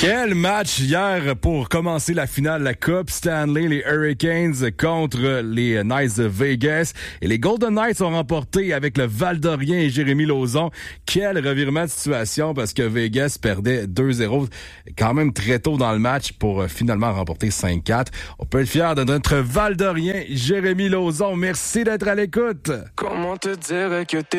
Quel match hier pour commencer la finale de la Coupe Stanley, les Hurricanes contre les Knights de Vegas. Et les Golden Knights ont remporté avec le Val-d'Orien et Jérémy Lauzon. Quel revirement de situation parce que Vegas perdait 2-0 quand même très tôt dans le match pour finalement remporter 5-4. On peut être fier de notre Val-d'Orien, Jérémy Lauzon. Merci d'être à l'écoute. Comment te dire que t'es